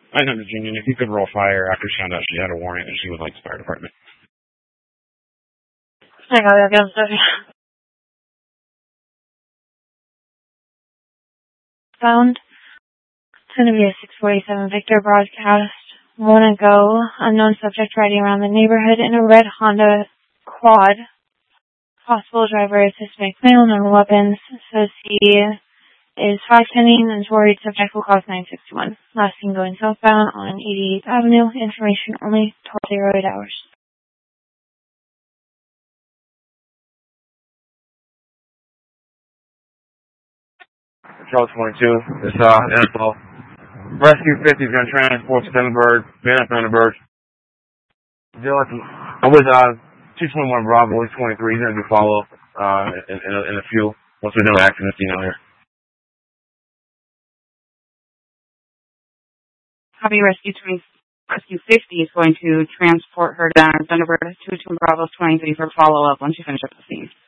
I know, Virginia, if you could roll fire after she found out she had a warrant and she was like the fire department. I got it, Found. It's going to be a 647 Victor broadcast. Wanna go. Unknown subject riding around the neighborhood in a red Honda quad. Possible driver is Hispanic male, no weapons. Says he is fine-tuning and is worried subject will cause 961. Last seen going southbound on 88th Avenue. Information only 12:08 hours. Charles 22. It's info. Rescue 50 is going to transport to Thunderbird. Van at Thunderbird. I was 221 Bravo, 23. He's going to do follow-up in a few. Once we're done with accident scene out here. Copy. Rescue 50 is going to transport her down Thunderbird 221 Bravo 23 for follow-up once you finish up the scene.